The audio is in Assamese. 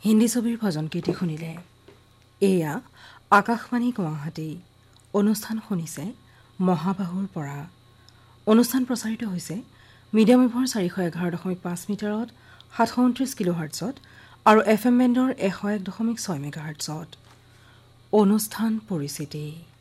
হিন্দী ছবিৰ ভজন কীৰ্তি শুনিলে। এয়া আকাশবাণী গুৱাহাটী। অনুষ্ঠান শুনিছে মহাবাহুৰ পৰা। অনুষ্ঠান প্ৰচাৰিত হৈছে মিডিয়াম ৱেভৰ 411.5 মিটাৰত 729 কিলোহাৰ্টছত আৰু FM বেণ্ডৰ 101.6 মেগাহাৰ্টছত। অনুষ্ঠান পৰিচিতি।